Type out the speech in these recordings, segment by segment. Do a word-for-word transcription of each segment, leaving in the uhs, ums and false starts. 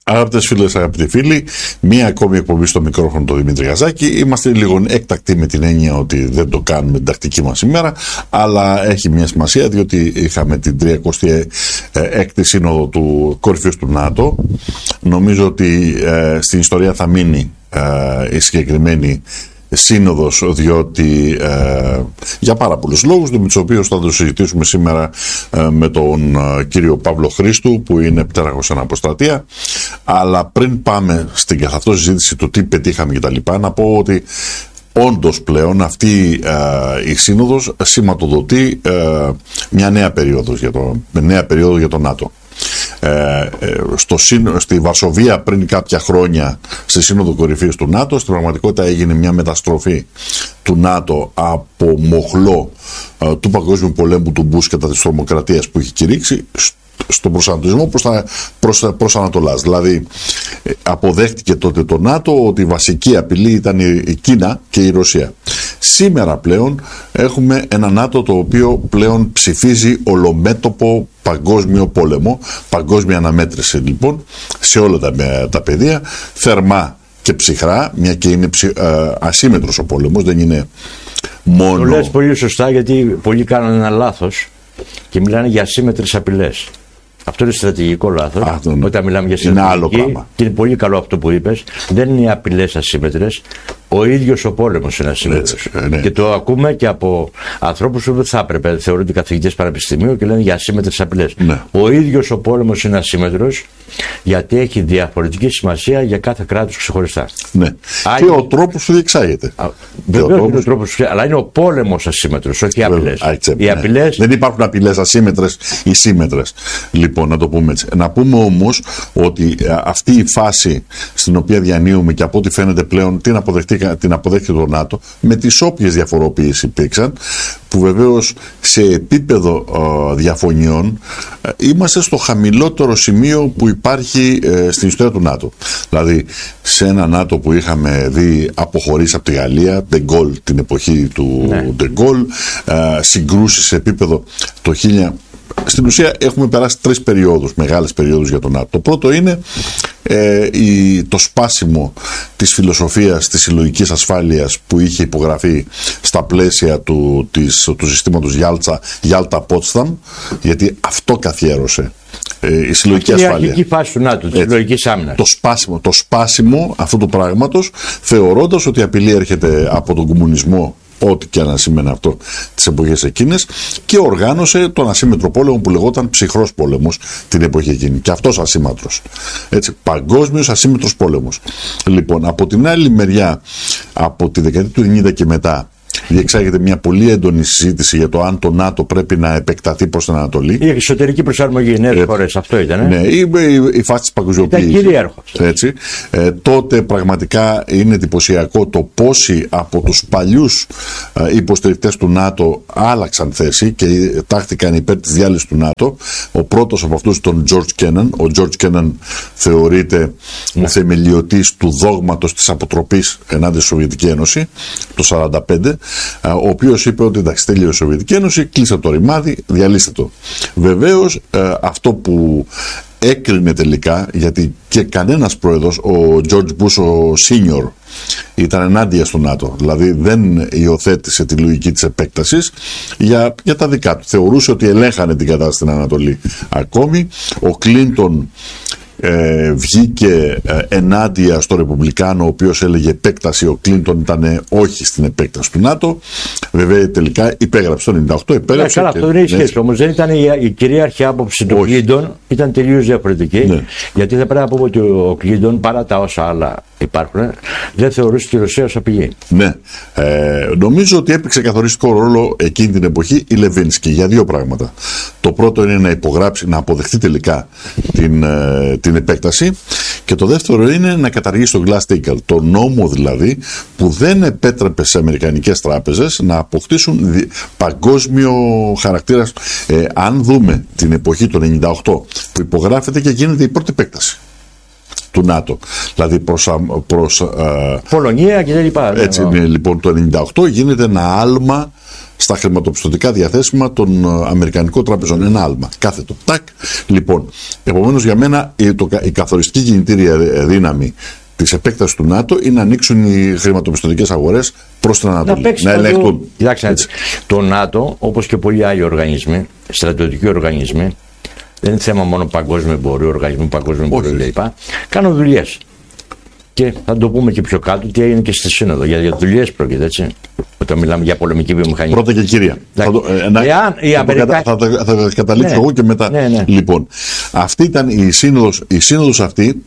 Αγαπητές φίλες, αγαπητοί φίλοι, μία ακόμη εκπομπή στο μικρόφωνο του Δημήτρη Γαζάκη. Είμαστε λίγο έκτακτοι με την έννοια ότι δεν το κάνουμε την τακτική μας ημέρα, αλλά έχει μια σημασία διότι είχαμε την τριακοστή έκτη σύνοδο του κορυφής του ΝΑΤΟ. Νομίζω ότι ε, στην ιστορία θα μείνει ε, η συγκεκριμένη σύνοδος, διότι ε, για πάρα πολλούς λόγους, με τους οποίους θα το συζητήσουμε σήμερα ε, με τον ε, κύριο Παύλο Χρήστου, που είναι πτέραγος εν αποστρατεία. Αλλά πριν πάμε στην καθ' αυτό συζήτηση του τι πετύχαμε και τα λοιπά, να πω ότι όντως πλέον αυτή ε, η σύνοδος σηματοδοτεί ε, μια νέα περίοδο για το, νέα περίοδο για το ΝΑΤΟ. Ε, στο, στη Βαρσοβία πριν κάποια χρόνια, στη Σύνοδο Κορυφής του ΝΑΤΟ, στην πραγματικότητα έγινε μια μεταστροφή του ΝΑΤΟ από μοχλό ε, του Παγκόσμιου Πολέμου του Μπούς κατά της τρομοκρατίας που είχε κηρύξει στον προσανατολισμό προς, τα, προς, προς Ανατολάς. Δηλαδή αποδέχτηκε τότε το ΝΑΤΟ ότι η βασική απειλή ήταν η Κίνα και η Ρωσία. Σήμερα πλέον έχουμε ένα ΝΑΤΟ το οποίο πλέον ψηφίζει ολομέτωπο παγκόσμιο πόλεμο, παγκόσμια αναμέτρηση λοιπόν σε όλα τα, τα πεδία, θερμά και ψυχρά, μια και είναι ψυ, α, ασύμετρος ο πόλεμος, δεν είναι μόνο... Το λες πολύ σωστά, γιατί πολλοί κάνουν ένα λάθος και μιλάνε για ασύμετρες απειλές. Αυτό είναι στρατηγικό λάθος. Α, τον... Όταν μιλάμε για στρατηγική, και είναι πολύ καλό αυτό που είπες, δεν είναι οι απειλές ασύμετρες. Ο ίδιος ο πόλεμος είναι ασύμετρος. Ναι. Και το ακούμε και από ανθρώπους που δεν θα έπρεπε, θεωρούνται καθηγητές πανεπιστημίου και λένε για ασύμετρες απειλές. Ναι. Ο ίδιος ο πόλεμος είναι ασύμετρος, γιατί έχει διαφορετική σημασία για κάθε κράτος ξεχωριστά. Ναι. Άγι... Και ο τρόπος που διεξάγεται. Βεβαίως τρόπος... είναι ο τρόπος που... αλλά είναι ο πόλεμος ασύμετρος, όχι οι απειλές. Ναι. Απειλές... Δεν υπάρχουν απειλές ασύμετρες ή σύμμετρες. Λοιπόν, να το πούμε έτσι. Να πούμε όμως ότι αυτή η φάση στην οποία διανύουμε και από ό,τι φαίνεται πλέον την αποδεχτεί την αποδέχεται το ΝΑΤΟ, με τις όποιες διαφοροποιήσεις υπήρξαν, που βεβαίως σε επίπεδο ε, διαφωνιών ε, είμαστε στο χαμηλότερο σημείο που υπάρχει ε, στην ιστορία του ΝΑΤΟ. Δηλαδή σε ένα ΝΑΤΟ που είχαμε δει αποχωρήσει από τη Γαλλία, De Gaulle, την εποχή του ναι. De Gaulle, ε, συγκρούσεις σε επίπεδο το χίλια. Στην ουσία έχουμε περάσει τρεις περιόδους, μεγάλες περιόδους για τον ΝΑΤΟ. Το πρώτο είναι ε, η, το σπάσιμο της φιλοσοφίας της συλλογικής ασφάλειας που είχε υπογραφεί στα πλαίσια του, της, του συστήματος Γιάλτα-Πότσταμ, γιατί αυτό καθιέρωσε ε, η συλλογική αυτή ασφάλεια. Είναι η αρχική φάση του ΝΑΤΟ, της συλλογικής άμυνας. Το σπάσιμο, το σπάσιμο αυτού του πράγματος, θεωρώντας ότι η απειλή έρχεται από τον κομμουνισμό, ό,τι και να σημαίνει αυτό τις εποχές εκείνες, και οργάνωσε τον ασύμμετρο πόλεμο που λεγόταν ψυχρός πόλεμος την εποχή εκείνη. Και αυτός ασύμμετρος. Έτσι, παγκόσμιος ασύμμετρος πόλεμος. Λοιπόν, από την άλλη μεριά, από τη δεκαετία του ενενήντα και μετά, διεξάγεται μια πολύ έντονη συζήτηση για το αν το ΝΑΤΟ πρέπει να επεκταθεί προς την Ανατολή. Η εξωτερική προσαρμογή, νέες χώρες, αυτό ήταν. Ε? Ναι, η, η, η φάση της παγκοσμιοποίησης. Ήταν κυρίαρχος. Έτσι. Ε, τότε πραγματικά είναι εντυπωσιακό το πόσοι από τους παλιούς ε, υποστηρικτές του ΝΑΤΟ άλλαξαν θέση και τάχθηκαν υπέρ της διάλυσης του ΝΑΤΟ. Ο πρώτος από αυτούς τον George Kennan. Ο George Kennan θεωρείται ναι. ο θεμελιωτής του δόγματος της αποτροπής ενάντια στη Σοβιετική Ένωση το χίλια εννιακόσια σαράντα πέντε. Ο οποίος είπε ότι εντάξει, τέλειωσε η Σοβιετική Ένωση, κλείστε το ρημάδι, διαλύστε το. Βεβαίως ε, αυτό που έκρινε τελικά, γιατί και κανένας πρόεδρος, ο George Bush ο Senior, ήταν ενάντια στο ΝΑΤΟ, δηλαδή δεν υιοθέτησε τη λογική της επέκτασης για, για τα δικά του. Θεωρούσε ότι ελέγχανε την κατάσταση στην Ανατολή ακόμη. Ο Κλίντον Ε, βγήκε ε, ενάντια στο Ρεπουμπλικάνο, ο οποίος έλεγε επέκταση. Ο Κλίντον ήταν όχι στην επέκταση του ΝΑΤΟ. Βέβαια τελικά υπέγραψε το ενενήντα οκτώ, υπέγραψε. Ναι, καλά, αυτό δεν έχει σχέση. Όμως δεν ήταν η, η κυρίαρχη άποψη του Κλίντον, ήταν τελείως διαφορετική. Ναι. Γιατί θα πρέπει να πούμε ότι ο Κλίντον, παρά τα όσα άλλα υπάρχουν, δεν θεωρούσε τη Ρωσία ως απειλή. Ναι. Ε, νομίζω ότι έπαιξε καθοριστικό ρόλο εκείνη την εποχή η Λεβίνσκι για δύο πράγματα. Το πρώτο είναι να υπογράψει, να αποδεχτεί τελικά την, την επέκταση, και το δεύτερο είναι να καταργήσει το Glass-Steagall, το νόμο δηλαδή που δεν επέτρεπε σε αμερικανικές τράπεζες να αποκτήσουν παγκόσμιο χαρακτήρα. Ε, αν δούμε την εποχή του ενενήντα οκτώ που υπογράφεται και γίνεται η πρώτη επέκταση του ΝΑΤΟ, δηλαδή προς, προς Πολωνία και τα λοιπά. Έτσι είναι, λοιπόν, το ενενήντα οκτώ γίνεται ένα άλμα στα χρηματοπιστωτικά διαθέσιμα των αμερικανικών τραπεζών. Ένα άλμα. Κάθετο. Τάκ. Λοιπόν, επομένως για μένα η, το, η καθοριστική κινητήρια δύναμη της επέκτασης του ΝΑΤΟ είναι να ανοίξουν οι χρηματοπιστωτικές αγορές προς την Ανατολή. Να, να ελέγχουν. Κοιτάξτε, το ΝΑΤΟ, όπως και πολλοί άλλοι οργανισμοί, στρατιωτικοί οργανισμοί, δεν είναι θέμα μόνο παγκόσμιο εμπόριο, οργανισμού παγκόσμιο εμπόριο κλπ. Κάνουν δουλειές. Και θα το πούμε και πιο κάτω τι έγινε και στη Σύνοδο. Για, για δουλειές πρόκειται, έτσι. Όταν μιλάμε για πολεμική βιομηχανία. Πρώτα και κυρία. Θα το, ε, να, Εάν, η θα, Αμερικα... θα, θα, θα, θα καταλήξω ναι. εγώ και μετά. Ναι, ναι. Λοιπόν, αυτή ήταν η σύνοδος, η σύνοδος αυτή.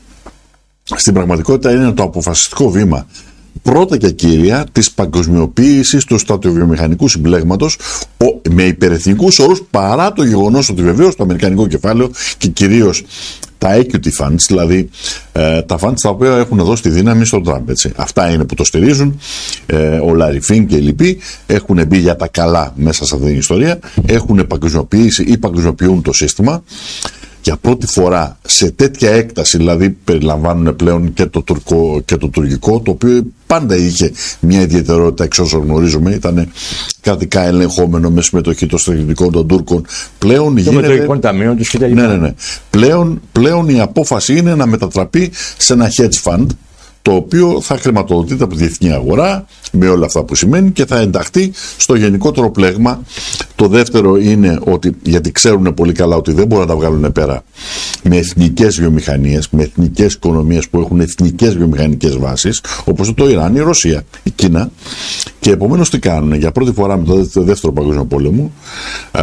Στην πραγματικότητα είναι το αποφασιστικό βήμα πρώτα και κύρια της παγκοσμιοποίησης του στρατιοβιομηχανικού συμπλέγματος με υπερεθνικούς όρους, παρά το γεγονός ότι βεβαίως το αμερικανικό κεφάλαιο και κυρίως τα equity funds, δηλαδή ε, τα funds τα οποία έχουν δώσει τη δύναμη στον Τραμπ. Έτσι. Αυτά είναι που το στηρίζουν. Ε, ο Λάρι Φινκ και οι λοιποί έχουν μπει για τα καλά μέσα σε αυτή την ιστορία, έχουν παγκοσμιοποιήσει ή παγκοσμιοποιούν το σύστημα. Για πρώτη φορά σε τέτοια έκταση, δηλαδή περιλαμβάνουν πλέον και το, τουρκο, και το τουρκικό, το οποίο πάντα είχε μια ιδιαιτερότητα εξ όσων γνωρίζουμε, ήταν κρατικά ελεγχόμενο με συμμετοχή των στρατιωτικών των Τούρκων. Πλέον το γίνεται. Μετοχικών ταμείων τους κτλ. Ναι, ναι, ναι. Πλέον, πλέον η απόφαση είναι να μετατραπεί σε ένα hedge fund, το οποίο θα χρηματοδοτείται από τη διεθνή αγορά με όλα αυτά που σημαίνει και θα ενταχθεί στο γενικότερο πλέγμα. Το δεύτερο είναι ότι, γιατί ξέρουν πολύ καλά ότι δεν μπορούν να τα βγάλουν πέρα με εθνικές βιομηχανίες, με εθνικές οικονομίες που έχουν εθνικές βιομηχανικές βάσεις, όπως το Ιράν, η Ρωσία, η Κίνα, και επομένως τι κάνουν? Για πρώτη φορά με το δεύτερο παγκόσμιο πόλεμο α,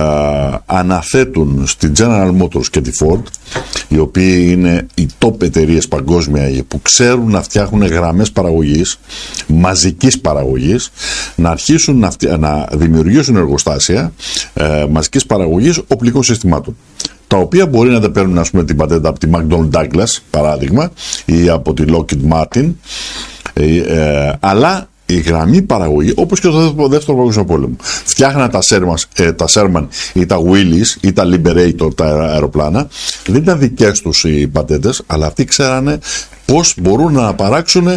αναθέτουν στην General Motors και τη Ford, οι οποίοι είναι οι top εταιρείες παγκόσμια που ξέρουν να φτιάχνουν γραμμές παραγωγής, μαζικής παραγωγής, να αρχίσουν να, φτια... να δημιουργήσουν εργοστάσια ε, μαζικής παραγωγής οπλικών συστημάτων, τα οποία μπορεί να τα παίρνουν, ας πούμε, την πατέντα από τη McDonnell Douglas παράδειγμα ή από τη Lockheed Martin, ε, ε, αλλά η γραμμή παραγωγή, όπως και το δεύτερο παγκόσμιο πόλεμο, φτιάχναν τα Sherman, ε, τα Sherman ή τα Willys ή τα Liberator, τα αεροπλάνα, δεν ήταν δικές τους οι πατέντες, αλλά αυτοί ξέρανε πώς μπορούν να παράξουν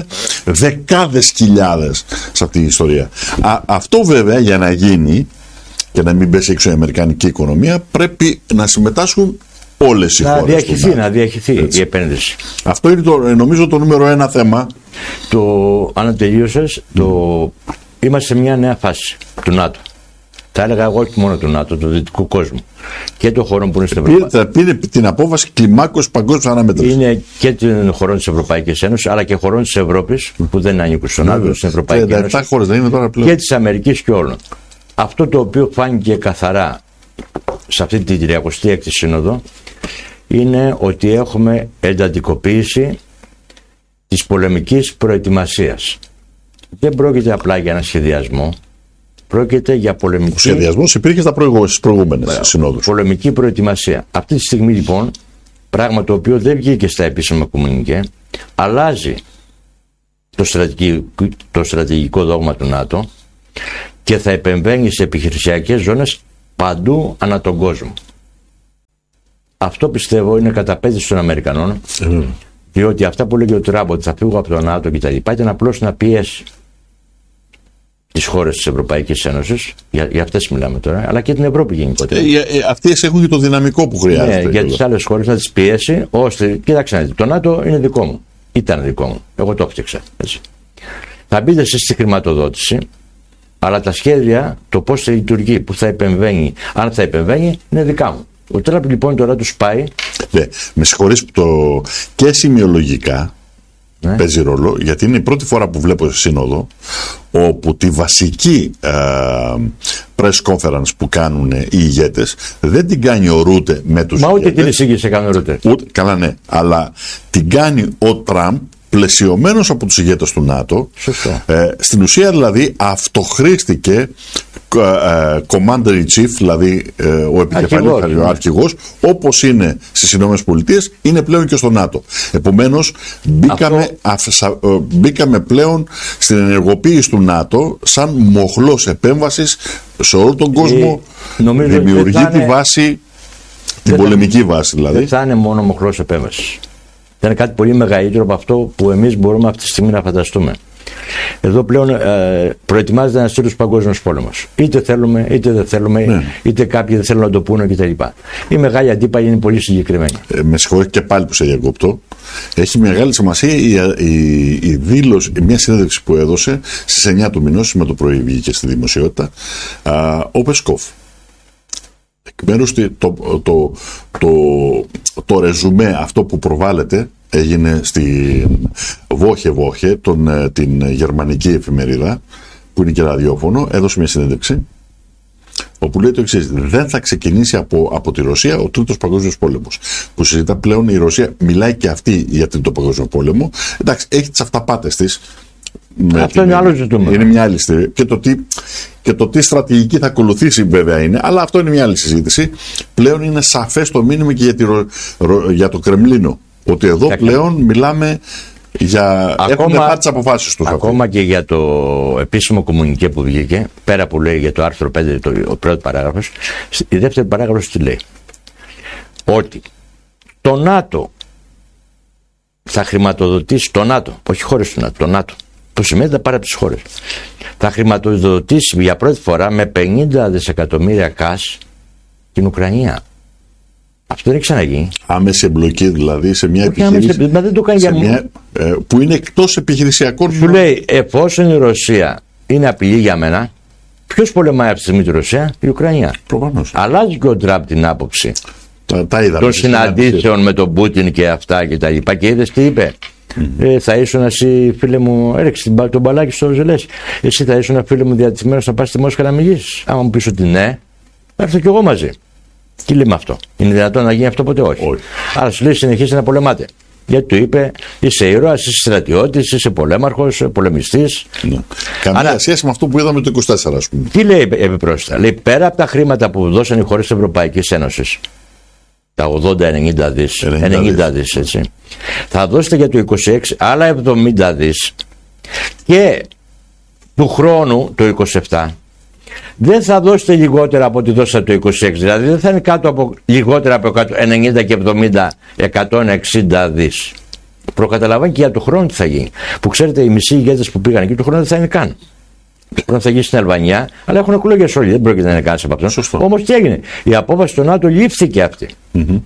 δεκάδες χιλιάδες σε αυτή την ιστορία. Α, αυτό βέβαια για να γίνει και να μην πέσει έξω η αμερικανική οικονομία, πρέπει να συμμετάσχουν όλες οι να χώρες. Διαχυθεί, να διαχυθεί Έτσι. η επένδυση. Αυτό είναι το, νομίζω το νούμερο ένα θέμα. Το, αν τελείωσες, το, είμαστε σε μια νέα φάση του ΝΑΤΟ. Θα έλεγα εγώ όχι μόνο του ΝΑΤΟ, του δυτικού κόσμου και των χωρών που είναι στην Ευρωπαϊκή. Θα πήρε την απόφαση κλιμάκωση παγκόσμια αναμέτρηση. Είναι και των χωρών της Ευρωπαϊκής Ένωσης, αλλά και χωρών της Ευρώπης που δεν ανήκουν στον ΝΑΤΟ, στην Ευρωπαϊκή Ένωση. Χώρες δεν είναι τώρα πλέον. Και της Αμερικής και όλων. Αυτό το οποίο φάνηκε καθαρά σε αυτή την τριακοστή έκτη σύνοδο είναι ότι έχουμε εντατικοποίηση της πολεμικής προετοιμασίας. Δεν πρόκειται απλά για ένα σχεδιασμό, πρόκειται για πολεμική... Ο σχεδιασμός υπήρχε στα προηγούμενες συνόδους. Πολεμική προετοιμασία. Αυτή τη στιγμή λοιπόν, πράγμα το οποίο δεν βγήκε στα επίσημα κομμουνικέ, αλλάζει το στρατηγικό, το στρατηγικό δόγμα του ΝΑΤΟ και θα επεμβαίνει σε επιχειρησιακές ζώνες παντού ανά τον κόσμο. Αυτό πιστεύω είναι καταπέτηση των Αμερικανών, mm. διότι αυτά που λέγει ο Τραμπ ότι θα φύγω από το ΝΑΤΟ κτλ. Ήταν απλώς να πιέσει τις χώρες της Ευρωπαϊκής Ένωσης, για, για αυτές μιλάμε τώρα, αλλά και την Ευρώπη γενικότερα. Ε, ε, αυτές έχουν και το δυναμικό που χρειάζεται. Ναι, για τις άλλες χώρες να τις πιέσει, ώστε, κοίταξε, το ΝΑΤΟ είναι δικό μου. Ήταν δικό μου. Εγώ το έφτιαξα. Έτσι. Θα μπείτε στη χρηματοδότηση, αλλά τα σχέδια, το πώς θα λειτουργεί, που θα επεμβαίνει, αν θα επεμβαίνει, είναι δικά μου. Ο Τραμπ λοιπόν τώρα τους πάει. Ναι, με συγχωρείς που το και σημειολογικά ναι. παίζει ρόλο, γιατί είναι η πρώτη φορά που βλέπω σε σύνοδο όπου τη βασική ε, press conference που κάνουν οι ηγέτες δεν την κάνει ο Ρούτε με τους Μα ηγέτες. Μα ούτε την εισήγηση έκανε ο Ρούτε. Ούτε, καλά ναι, αλλά την κάνει ο Τραμπ πλαισιωμένος από τους ηγέτες του ΝΑΤΟ. Ε, στην ουσία δηλαδή αυτοχρήστηκε ε, Commander in Chief, δηλαδή ε, ο επικεφαλής, ο αρχηγός, όπως είναι στις Ηνωμένες Πολιτείες, είναι πλέον και στο ΝΑΤΟ. Επομένως μπήκαμε, Αυτό... α, α, μπήκαμε πλέον στην ενεργοποίηση του ΝΑΤΟ σαν μοχλός επέμβασης σε όλο τον κόσμο. Ε, δημιουργεί τη βάση, την πολεμική θα... βάση δηλαδή. Δεν θα είναι μόνο μοχλός επέμβασης. Θα είναι κάτι πολύ μεγαλύτερο από αυτό που εμείς μπορούμε αυτή τη στιγμή να φανταστούμε. Εδώ πλέον ε, προετοιμάζεται ένας τρίτος παγκόσμιος πόλεμος. Είτε θέλουμε, είτε δεν θέλουμε, ναι. είτε κάποιοι δεν θέλουν να το πούνε κτλ. Οι μεγάλοι αντίπαλοι είναι πολύ συγκεκριμένοι. Ε, με συγχωρείτε και πάλι που σε διακόπτω. Έχει μεγάλη σημασία η, η, η δήλωση, μια συνέντευξη που έδωσε στις εννιά του μηνός, με το πρωί βγήκε στη δημοσιότητα, α, ο Πεσκόφ. Εκ μέρους το, το, το, το, το ρεζουμέ αυτό που προβάλλεται έγινε στη Βόχε Βόχε, τον, την γερμανική εφημερίδα που είναι και ραδιόφωνο, έδωσε μια συνέντευξη όπου λέει το εξής: δεν θα ξεκινήσει από, από τη Ρωσία ο τρίτος παγκόσμιος πόλεμος. Που συζητά πλέον η Ρωσία, μιλάει και αυτή για τρίτο παγκόσμιο πόλεμο. Εντάξει, έχει τις αυταπάτες της. Αυτό είναι άλλο ζητούμενο. Είναι μια άλλη στιγμή. Και το, τι, και το τι στρατηγική θα ακολουθήσει βέβαια είναι, αλλά αυτό είναι μια άλλη συζήτηση. Πλέον είναι σαφές το μήνυμα και για, τη, για το Κρεμλίνο. Ότι εδώ και πλέον και... μιλάμε για. Έχουν πάρει τις αποφάσεις τους. Ακόμα αυτοί. Και για το επίσημο κομμουνικέ που βγήκε, πέρα που λέει για το άρθρο πέντε, το, ο πρώτος παράγραφος, η δεύτερη παράγραφος τι λέει? Ότι το ΝΑΤΟ θα χρηματοδοτήσει, το ΝΑΤΟ, όχι χώρες του ΝΑΤΟ, το ΝΑΤΟ, που σημαίνει θα πάρει από τις χώρες, θα χρηματοδοτήσει για πρώτη φορά με πενήντα δισεκατομμύρια κας την Ουκρανία. Αυτό δεν έχει ξαναγίνει. Άμεση εμπλοκή δηλαδή σε μια όχι επιχείρηση. Άμεση, μα δεν το κάνει για μια, ε, που είναι εκτός επιχειρησιακών. Σου λέει, εφόσον η Ρωσία είναι απειλή για μένα, ποιος πολεμάει αυτή τη στιγμή τη Ρωσία? Η Ουκρανία. Προφανώς. Αλλάζει και ο Τραμπ την άποψη τα, τα είδαμε, των συναντήσεων με τον Πούτιν και αυτά και τα λοιπά. Και είδες τι είπε? Mm-hmm. Ε, θα ήσουν εσύ, φίλε μου, έριξε τον μπαλάκι στο Ζελές. Εσύ θα ήσουν, φίλε μου, διατεθειμένος να πας στη Μόσχα να μιλήσεις? Άμα μου πεις ότι ναι, θα έρθω κι εγώ μαζί. Τι λέμε αυτό? Είναι δυνατόν να γίνει αυτό? Ποτέ όχι. όχι. Άρα σου λέει συνεχίσει να πολεμάτε. Γιατί του είπε, είσαι ήρωας, είσαι στρατιώτης, είσαι πολέμαρχος, πολεμιστής. Ναι. Καμία Άρα, σχέση με αυτό που είδαμε το είκοσι τέσσερα, ας πούμε. Τι λέει επιπρόσθετα? Λέει, πέρα από τα χρήματα που δώσαν οι χώρες της Ευρωπαϊκής Ένωσης, τα ογδόντα ενενήντα δις, ενενήντα δις, έτσι, θα δώσετε για το είκοσι έξι άλλα εβδομήντα δις και του χρόνου το είκοσι επτά δεν θα δώσετε λιγότερα από ό,τι δώσατε το είκοσι έξι, δηλαδή δεν θα είναι κάτω από, λιγότερα από ενενήντα και εβδομήντα, εκατόν εξήντα δις. Προκαταλαμβάνει και για το χρόνο τι θα γίνει. Που ξέρετε, οι μισοί ηγέτες που πήγαν εκεί το χρόνο δεν θα είναι καν. Το χρόνο θα γίνει στην Αλβανία, αλλά έχουν εκλογές όλοι, δεν πρόκειται να είναι κανένας από αυτόν. Όμως τι έγινε? Η απόφαση του ΝΑΤΟ λήφθηκε αυτή. Mm-hmm.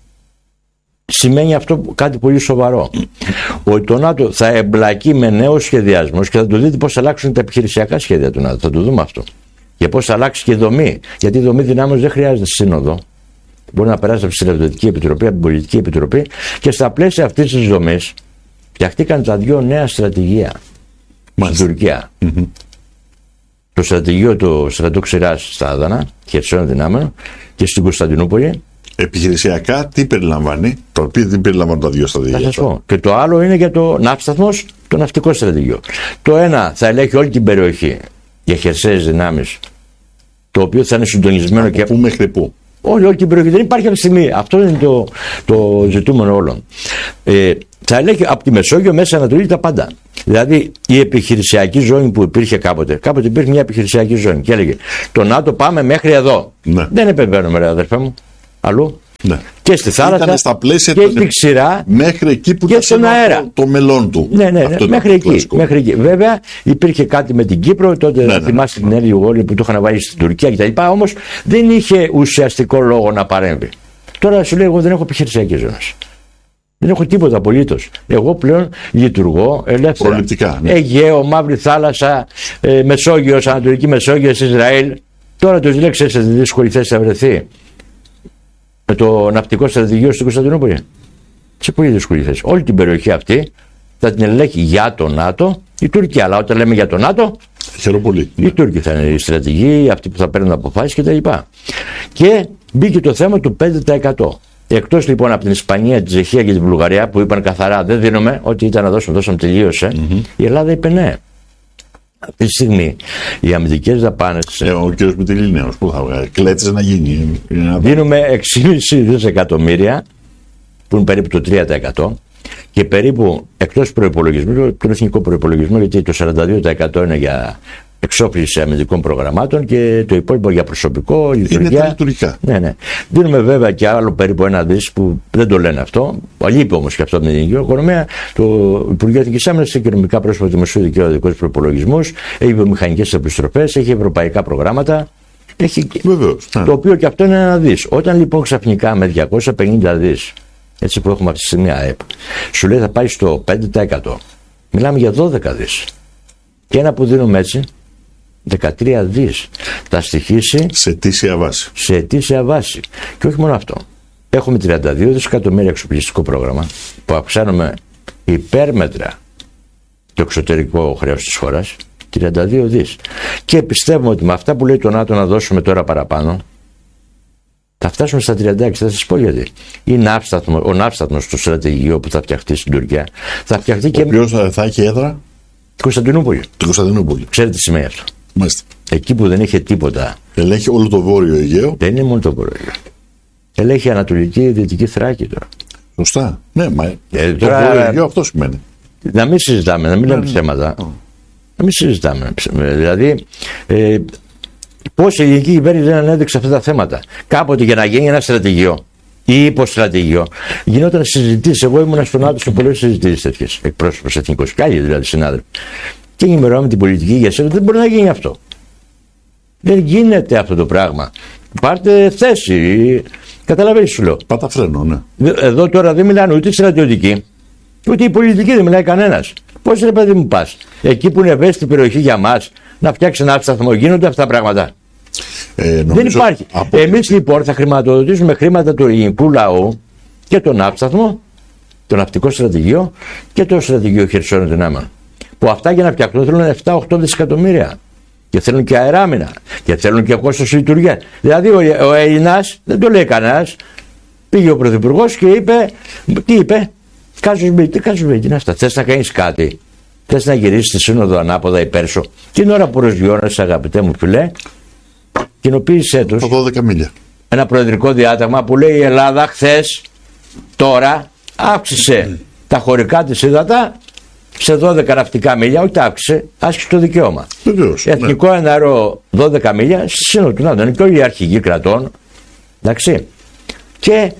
Σημαίνει αυτό κάτι πολύ σοβαρό. Ότι το ΝΑΤΟ θα εμπλακεί με νέους σχεδιασμούς και θα το δείτε πώς θα αλλάξουν τα επιχειρησιακά σχέδια του ΝΑΤΟ. Θα το δούμε αυτό. Και πώς θα αλλάξει και η δομή. Γιατί η δομή δυνάμεως δεν χρειάζεται σύνοδο. Μπορεί να περάσει από τη Στρατιωτική Επιτροπή, από την Πολιτική Επιτροπή, και στα πλαίσια αυτής της δομής φτιαχτήκαν τα δύο νέα στρατηγία στην Τουρκία. Mm-hmm. Το στρατηγείο του στρατού Ξηράς στα Άδανα, χερσαίων δυνάμεων, και στην Κωνσταντινούπολη. Επιχειρησιακά τι περιλαμβάνει? Το οποίο δεν περιλαμβάνουν τα δύο στρατηγία. Θα σας πω. Και το άλλο είναι για το ναύσταθμος, το ναυτικό στρατηγείο. Το ένα θα ελέγχει όλη την περιοχή για χερσαίες δυνάμεις, το οποίο θα είναι συντονισμένο. Από και πού μέχρι πού? Όλη, όλη την περιοχή. Δεν υπάρχει αυτή τη στιγμή. Αυτό είναι το, το ζητούμενο όλων. Ε, θα ελέγχει από τη Μεσόγειο, Μέση Ανατολή, τα πάντα. Δηλαδή η επιχειρησιακή ζώνη που υπήρχε κάποτε, κάποτε υπήρχε μια επιχειρησιακή ζώνη και έλεγε το ΝΑΤΟ πάμε μέχρι εδώ. Ναι. Δεν επεμβαίνουμε, ρε αδερφέ μου, αλλού. Ναι. Και στη θάλασσα στα πλαίσια και στη ξηρά μέχρι εκεί που και στον αέρα. Το, το μέλλον του. Ναι, ναι, ναι, μέχρι, εκεί, μέχρι εκεί. Βέβαια υπήρχε κάτι με την Κύπρο, τότε ναι, ναι, θυμάστε ναι. την Έλλη Ιουγόλη που το είχαν βάλει στην Τουρκία κτλ. Όμως δεν είχε ουσιαστικό λόγο να παρέμβει. Τώρα σου λέει, εγώ δεν έχω επιχειρησιακή ζώνη. Δεν έχω τίποτα απολύτως. Εγώ πλέον λειτουργώ ελεύθερα. Προληπτικά. Ναι. Αιγαίο, Μαύρη Θάλασσα, ε, Μεσόγειος, Ανατολική Μεσόγειος, Ισραήλ. Τώρα του λέξε σε δύσκολη θέση θα βρεθεί με το ναυτικό στρατηγείο στην Κωνσταντινούπολη. Σε πολύ δύσκολη θέση. Όλη την περιοχή αυτή θα την ελέγχει για το ΝΑΤΟ η Τουρκία. Αλλά όταν λέμε για το ΝΑΤΟ, χαιροπολί. Οι Τούρκοι θα είναι οι στρατηγοί, αυτοί που θα παίρνουν αποφάσεις κτλ. Και μπήκε το θέμα του πέντε τοις εκατό. Εκτός λοιπόν από την Ισπανία, την Τσεχία και την Βουλγαρία που είπαν καθαρά δεν δίνουμε, ό,τι ήταν να δώσουμε, δώσαμε, τελείωσε. Mm-hmm. Η Ελλάδα είπε ναι. Αυτή τη στιγμή οι αμυντικές δαπάνες. Ε, ο κ. Μητυλίνεος που θα βγάλει, κλέτσε να γίνει. Δίνουμε έξι κόμμα πέντε δισεκατομμύρια, που είναι περίπου το τρία τοις εκατό, και περίπου εκτός προϋπολογισμού, τον εθνικό προϋπολογισμό, γιατί το σαράντα δύο τοις εκατό είναι για εξόπλιση αμυντικών προγραμμάτων και το υπόλοιπο για προσωπικό, λειτουργία. Είναι τα λειτουργικά. Ναι, ναι. Δίνουμε βέβαια και άλλο περίπου ένα δις που δεν το λένε αυτό. Λείπει όμως και αυτό από την ελληνική οικονομία. Το Υπουργείο Εθνικής Άμυνας έχει οικονομικά πρόσωπα δημοσίου δικαίου, δικός προπολογισμούς, έχει βιομηχανικές επιστροφές, έχει ευρωπαϊκά προγράμματα. Έχει... Βεβαίως, ναι. Το οποίο και αυτό είναι ένα δις. Όταν λοιπόν ξαφνικά με διακόσια πενήντα δις, έτσι που έχουμε αυτή τη στιγμή ΑΕΠ, σου λέει θα πάει στο πέντε τοις εκατό. Μιλάμε για δώδεκα δις. Και ένα που δίνουμε έτσι, δεκατρία δις. Θα στοιχήσει σε ετήσια βάση. Σε ετήσια βάση. Και όχι μόνο αυτό. Έχουμε τριάντα δύο δισεκατομμύρια εξοπλιστικό πρόγραμμα που αυξάνουμε υπέρμετρα το εξωτερικό χρέος της χώρας. τριάντα δύο δις. Και πιστεύουμε ότι με αυτά που λέει το ΝΑΤΟ να δώσουμε τώρα παραπάνω, θα φτάσουμε στα τριάντα έξι. Θα σας πω γιατί. Η ναύσταθμο, ο ναύσταθμος στο στρατηγείο που θα φτιαχτεί στην Τουρκία θα φτιαχτεί και. Ο οποίος θα, θα έχει έδρα. Την Κωνσταντινούπολη. Την Κωνσταντινούπολη. Ξέρετε τι σημαίνει αυτό. Μάλιστα. Εκεί που δεν είχε τίποτα. Ελέγχει όλο το βόρειο Αιγαίο. Δεν είναι μόνο το βόρειο Αιγαίο. Ελέγχει Ανατολική Δυτική Θράκη τώρα. Σωστά. Ναι, μα ε, το τώρα... βόρειο Αιγαίο αυτό σημαίνει. Να μην συζητάμε, να μην λέμε ψέματα. Να μην συζητάμε. Δηλαδή, ε, πώς η ελληνική κυβέρνηση δεν ανέδειξε αυτά τα θέματα. Κάποτε για να γίνει ένα στρατηγείο ή υποστρατηγείο, γινόταν συζητήσεις. Εγώ ήμουν στον ΝΑΤΟ σε πολλές συζητήσεις τέτοιες. Εκπρόσωπος εθνικός, και άλλοι δηλαδή συνάδελφοι. Και ενημερώναμε την πολιτική ηγεσία ότι δεν μπορεί να γίνει αυτό. Δεν γίνεται αυτό το πράγμα. Πάρτε θέση. Καταλαβαίνεις, σου λέω. Πάτα φρένο, ναι. Εδώ τώρα δεν μιλάνε ούτε οι στρατιωτικοί, ούτε η πολιτική, δεν μιλάει κανένας. Πώς ρε παιδί μου πας, εκεί που είναι ευαίσθητη περιοχή για μας, να φτιάξει ένα σταθμό, γίνονται αυτά τα πράγματα. Ε, δεν υπάρχει. Από... Εμείς λοιπόν θα χρηματοδοτήσουμε χρήματα του ελληνικού λαού και τον ναύσταθμο, το ναυτικό στρατηγείο και το στρατηγείο χερσαίων δυνάμεων. Που αυτά για να φτιαχτούν θέλουν επτά οχτώ δισεκατομμύρια. Και θέλουν και αεράμινα. Και θέλουν και κόστος λειτουργία. Δηλαδή ο, ο Έλληνας, δεν το λέει κανένας, πήγε ο Πρωθυπουργός και είπε, τι είπε, κάζους μπει, τι κάζους μπει, τι είναι αυτά. Θες να κάνεις κάτι, θες να γυρίσεις στη σύνοδο ανάποδα υπέρ σου. Την ώρα που προσγειώνεσαι, αγαπητέ μου φιλέ, κοινοποίησέ τους δώδεκα μίλια. Ένα προεδρικό διάταγμα που λέει η Ελλάδα χθες, τώρα, αύξησε mm. τα χωρικά της ύδατα σε δώδεκα ναυτικά μίλια, όχι τα αύξησε, άσκησε το δικαίωμα. Βεβαίως, Εθνικό ναι. εναέριο δώδεκα μίλια στη σύνοδο του ΝΑΤΟ. Είναι και όλοι οι αρχηγοί κρατών. Εντάξει. Και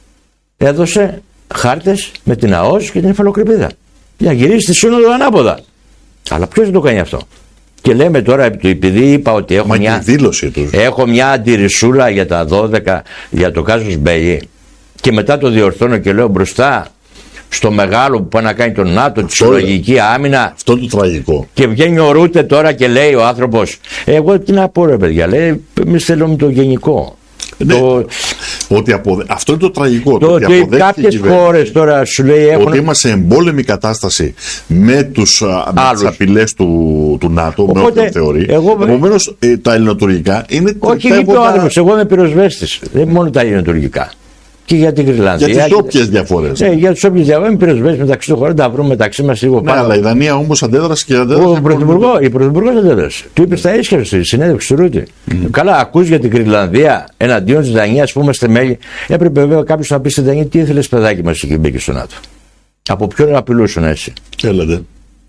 έδωσε χάρτες με την ΑΟΣ και την Υφαλοκρηπίδα. Για να γυρίσει στη σύνοδο ανάποδα. Αλλά ποιος δεν το κάνει αυτό. Και λέμε τώρα, επειδή είπα ότι έχω, Μα μια, δήλωση τους. έχω μια αντιρρησούλα για τα δώδεκα, για το κάζους μπέι, και μετά το διορθώνω και λέω μπροστά στο μεγάλο που πάει να κάνει τον ΝΑΤΟ, τη συλλογική άμυνα. Αυτό είναι το τραγικό. Και βγαίνει ο Ρούτε τώρα και λέει ο άνθρωπος, εγώ τι να πω ρε παιδιά, λέει, εμείς θέλουμε το γενικό. Ναι, το... ότι αποδε... Αυτό είναι το τραγικό. Το, το ότι κάποιες χώρες τώρα σου λέει έχουν... Ότι είμαστε σε εμπόλεμη κατάσταση με, τους, με τις απειλές του, του ΝΑΤΟ, οπότε, με όποιον θεωρεί. Εγώ... Επομένως ε, τα ελληνοτουρκικά είναι... Όχι, είπε ο άνθρωπος, εγώ είμαι πυροσβέστης, δεν είναι μόνο τα ελληνοτουρκικά. Και για την Γρυλανδία. Για τις όποιες διαφορές. Ναι, για τις όποιες διαφορές. Είμαι πυροσβέστης μεταξύ των χωρών, τα βρούμε μεταξύ μας λίγο πάνω. Ναι, αλλά η Δανία όμως αντέδρασε και αντέδρασε. Ο Πρωθυπουργός Πρωθυπουργό αντέδρασε. Του είπε στα ίσια στη συνέντευξη του Ρούτη. Mm. Καλά, ακούς για την Γρυλανδία εναντίον της Δανίας που είμαστε μέλη. Έπρεπε βέβαια κάποιος να πει στην Δανία τι ήθελες παιδάκι μας εκεί μπήκε στο ΝΑΤΟ. Από ποιον απειλούσαν έτσι. Έλατε.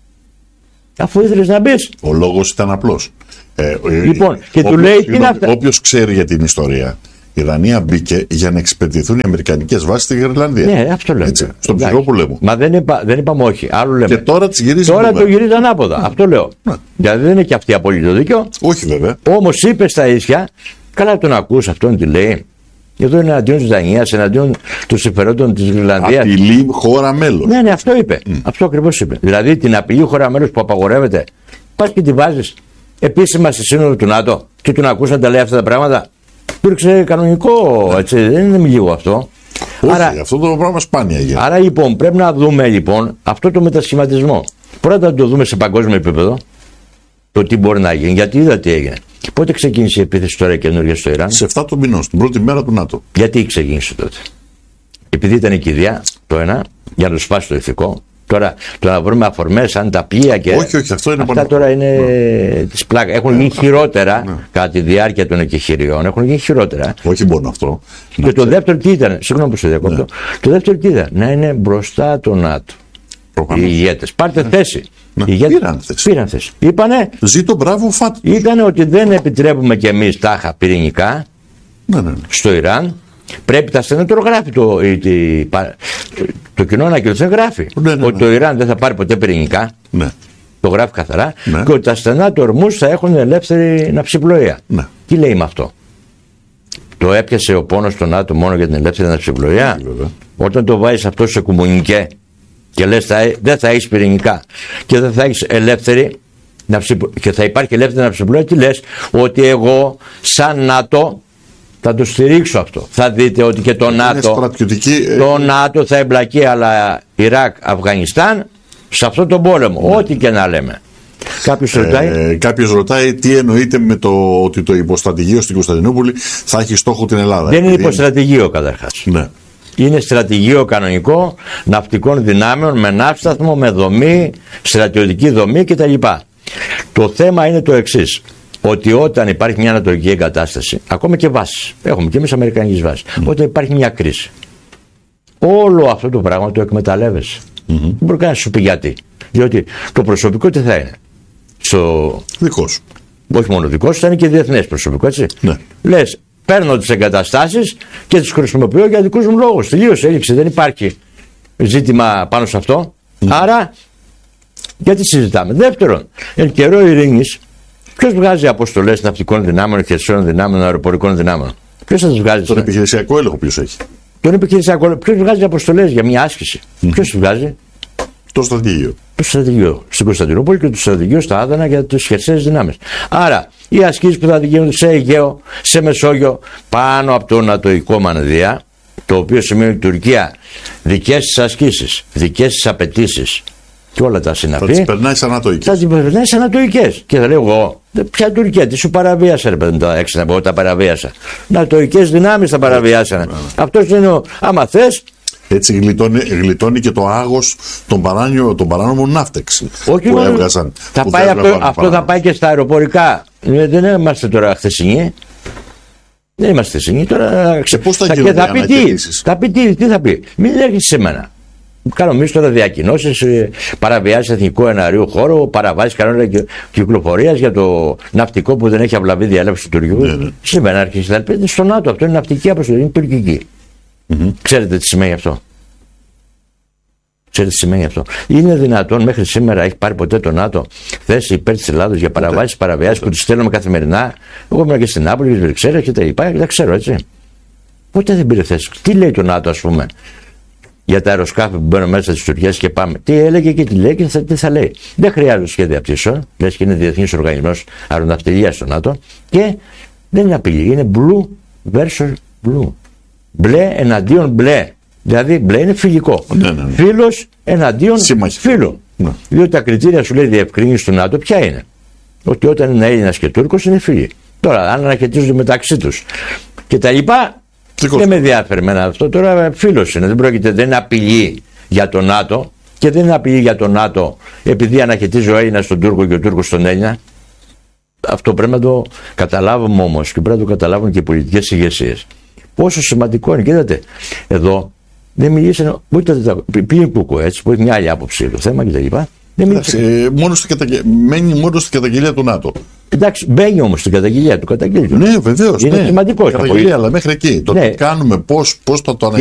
Αφού ήθελες να μπει. Ο λόγος ήταν απλός. Ε, λοιπόν, ε, και του λέει τι είναι αυτά. Όποιος ξέρει για την ιστορία. Η Δανία μπήκε για να εξυπηρετηθούν οι αμερικανικές βάσεις στη Γερλανδία. Ναι, αυτό λέμε. Έτσι, στον ψυχικό πολέμο. Μα δεν, είπα, δεν είπαμε όχι. Άλλο λέμε. Και τώρα τις γυρίζει. Τώρα το γυρίζει ανάποδα. Αυτό λέω. Ναι. Δηλαδή δεν είναι και αυτή απόλυτο δίκιο. Όχι βέβαια. Όμως είπε στα ίσια, καλά τον ακούς αυτόν τι λέει. Εδώ είναι εναντίον της Δανίας, εναντίον των συμφερόντων της Γρυλανδίας. Απειλή χώρα μέλος. Ναι, ναι, αυτό είπε. Mm. Αυτό ακριβώς είπε. Δηλαδή την απειλή χώρα μέλος που απαγορεύεται, πας και τη βάζεις επίσημα στη σύνοδο του ΝΑΤΟ και τον ακούς να τα λέει αυτά τα πράγματα. Υπήρξε κανονικό, έτσι, δεν είναι λίγο αυτό. Όχι, άρα, αυτό το πράγμα σπάνια γίνεται. Άρα λοιπόν πρέπει να δούμε λοιπόν αυτό το μετασχηματισμό. Πρώτα να το δούμε σε παγκόσμιο επίπεδο, το τι μπορεί να γίνει, γιατί είδα τι έγινε. Πότε ξεκίνησε η επίθεση τώρα καινούργια στο Ιράν? Σε εφτά του μηνός, την πρώτη μέρα του ΝΑΤΟ. Γιατί ξεκίνησε τότε? Επειδή ήταν η κηδεία, το ένα, για να το σπάσει το ηθικό. Τώρα το να βρούμε αφορμές, αν τα πλοία και. Όχι, όχι, αυτό είναι αυτά πάνω. Τώρα είναι ναι. Της πλάκα. Έχουν γίνει χειρότερα ναι. κατά τη διάρκεια των εκεχηριών. Έχουν γίνει χειρότερα. Όχι μόνο αυτό. Και το δεύτερο τι ήταν, συγγνώμη που σε διακόπτω. Ναι. Το δεύτερο τι ήταν, να είναι μπροστά το ΝΑΤΟ. οι ηγέτες. Πάρτε ναι. θέση. Ναι. Οι ηγέτες πήραν θέση. Πήραν θέση. Είπανε, ζήτω μπράβο φάτ. Ήτανε ότι δεν επιτρέπουμε κι εμείς τάχα πυρηνικά ναι, ναι, ναι. στο Ιράν. Πρέπει τα στενά το γράφει το, το, το κοινό ανακοίνωση γράφει ναι, ναι, ναι. ότι το Ιράν δεν θα πάρει ποτέ πυρηνικά. Ναι. Το γράφει καθαρά ναι. και ότι τα στενά του Ορμούζ θα έχουν ελεύθερη ναυσιπλοεία. Ναι. Τι λέει με αυτό? Το έπιασε ο πόνος στον ΝΑΤΟ μόνο για την ελεύθερη ναυσιπλοεία? Όταν το βάζεις αυτό σε κομμουνικέ και λες θα, δεν θα έχεις πυρηνικά και δεν θα έχεις ελεύθερη ναυσιπλοεία και θα υπάρχει ελεύθερη ναυσιπλοεία, τι λες? Ότι εγώ σαν ΝΑΤΟ θα το στηρίξω αυτό. Θα δείτε ότι και το ΝΑΤΟ, το ΝΑΤΟ θα εμπλακεί, αλλά Ιράκ, Αφγανιστάν σε αυτό τον πόλεμο, ναι. ό,τι και να λέμε. Κάποιος ρωτάει. Ε, κάποιος ρωτάει τι εννοείται με το ότι το υποστρατηγείο στην Κωνσταντινούπολη θα έχει στόχο την Ελλάδα. Δεν είναι υποστρατηγείο καταρχάς. Ναι. Είναι στρατηγείο κανονικό ναυτικών δυνάμεων με ναύσταθμο, με δομή, στρατιωτική δομή κτλ. Το θέμα είναι το εξής. Ότι όταν υπάρχει μια ανατολική εγκατάσταση, ακόμα και βάσεις, έχουμε και εμείς αμερικανικές βάσεις, mm. όταν υπάρχει μια κρίση, όλο αυτό το πράγμα το εκμεταλλεύεσαι. Mm-hmm. Δεν μπορεί κανένα να σου πει γιατί. Διότι το προσωπικό τι θα είναι? Στο... δικό σου. Όχι μόνο δικό σου, θα είναι και διεθνές προσωπικό, έτσι. Ναι. Λες, παίρνω τις εγκαταστάσεις και τις χρησιμοποιώ για δικούς μου λόγους. Τελείωσε, έληξε, δεν υπάρχει ζήτημα πάνω σε αυτό. Mm. Άρα, γιατί συζητάμε? Δεύτερον, εν καιρό ειρήνης, ποιος βγάζει αποστολές ναυτικών δυνάμεων, χερσαίων δυνάμεων, αεροπορικών δυνάμεων? Ποιος θα τις βγάζει? Τον επιχειρησιακό έλεγχο ποιος έχει? Τον επιχειρησιακό. Ποιος βγάζει αποστολές για μια άσκηση? Mm. Ποιος τις βγάζει? Το στρατηγείο. Το στρατηγείο στην Κωνσταντινούπολη και το στρατηγείο στα Άδανα για τις χερσαίες δυνάμεις. Άρα οι ασκήσεις που θα γίνονται σε Αιγαίο, σε Μεσόγειο, πάνω από το νατοϊκό μανδύα, το οποίο σημαίνει ότι η Τουρκία δικές της ασκήσεις, δικές της απαιτήσεις και όλα τα συναφή. Θα τις περνάει σαν ανατοϊκές. Θα τις περνάει σαν ανατοϊκές. Και θα λέω εγώ, ποια Τουρκία, τι σου παραβίασα, ρε παιδί μου, τα έξι, εγώ τα παραβίασα. Νατοϊκές δυνάμεις τα παραβιάσανε. Αυτός είναι ο, άμα θες. Έτσι γλιτώνει, γλιτώνει και το άγος των, παράνιο, των παράνομων ναύτεξ που μόνο, έβγαζαν. Θα που πάει αυτό, αυτό θα πάει και στα αεροπορικά. Δεν είμαστε τώρα χθεσινοί. Δεν είμαστε χθεσινοί. Τώρα και πώς θα, θα γίνονται και θα πει τι, θα πει τι, τι θα πει. Μην έρχεσαι σε μένα. Κάνω εμείς τώρα διακοινώσεις, παραβιάσεις εθνικού εναερίου χώρου, παραβάσεις κανόνων κυκλοφορίας για το ναυτικό που δεν έχει αυλαβή διέλευση του τουριού. Ναι, ναι. Σήμερα έρχεσαι, θα πει στο ΝΑΤΟ. Αυτό είναι ναυτική αποστολή, είναι τουρκική. Mm-hmm. Ξέρετε τι σημαίνει αυτό? Ξέρετε τι σημαίνει αυτό? Είναι δυνατόν μέχρι σήμερα έχει πάρει ποτέ το ΝΑΤΟ θέση υπέρ της Ελλάδος για παραβάσεις, παραβιάσεις που τις στέλνουμε καθημερινά? Εγώ ήμουν και στην Νάπολη, και Βρυξέλλες και τα λοιπά, δεν ξέρω, έτσι. Ποτέ δεν πήρε θέση. Τι λέει το ΝΑΤΟ, ας πούμε, για τα αεροσκάφη που μπαίνουν μέσα στις Τουρκίες και πάμε? Τι έλεγε και τι λέει και τι θα λέει? Δεν χρειάζεται σχέδια πτήσεων, λες και είναι διεθνής οργανισμός αεροναυτιλίας στο ΝΑΤΟ και δεν είναι απειλή, είναι blue versus blue. Μπλε εναντίον μπλε. Δηλαδή μπλε είναι φιλικό. Ναι, ναι, ναι. Φίλος εναντίον φίλου. Ναι. Διότι τα κριτήρια σου λέει διευκρίνηση του ΝΑΤΟ ποια είναι? Ότι όταν είναι Έλληνας και Τούρκος είναι φίλοι. Τώρα αν αναχαιτίζονται μεταξύ τους και τα λοιπά, δεν με ενδιαφέρει εμένα αυτό. Τώρα φίλος είναι. Δεν πρόκειται, δεν είναι απειλή για το ΝΑΤΟ και δεν είναι απειλή για το ΝΑΤΟ επειδή αναχαιτίζει ο Έλληνας τον Τούρκο και ο Τούρκος τον Έλληνα. Αυτό πρέπει να το καταλάβουμε όμως και πρέπει να το καταλάβουν και οι πολιτικές ηγεσίες. Πόσο σημαντικό είναι. Κοίτατε, εδώ δεν μιλήσανε ούτε τα πήγε Κούκο, έτσι, που έχει μια άλλη άποψη για το θέμα κτλ. Ε, μόνο στην καταγγε... Μένει μόνο στην καταγγελία του ΝΑΤΟ. Εντάξει, μπαίνει όμως στην καταγγελία του. Καταγγελία. Ναι, βεβαίως. Είναι ναι. σημαντικό. Καταγγελία, αλλά μέχρι εκεί. Το ναι. τι κάνουμε, πώς θα το ανακοινώσουμε.